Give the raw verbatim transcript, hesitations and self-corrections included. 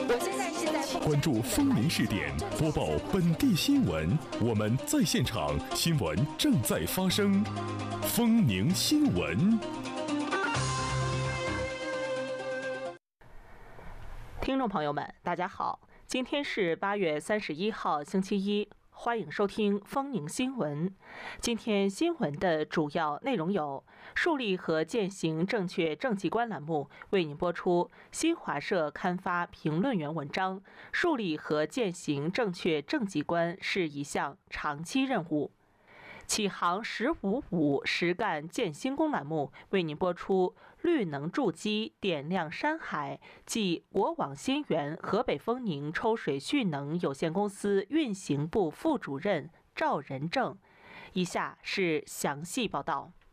我现在是在关注风宁视点，播报本地新闻。我们在现场，新闻正在发生。风宁新闻。 听众朋友们，大家好，今天是八月三十一号，星期一。欢迎收听风宁新闻。今天新闻的主要内容有：树立和践行正确政绩观栏目为您播出新华社刊发评论员文章。树立和践行正确政绩观是一项长期任务。启航十五五实干建新工栏目为您播出绿能筑基点亮山海暨国网新源河北丰宁抽水蓄能有限公司运行部副主任赵仁正。以下是详细报道。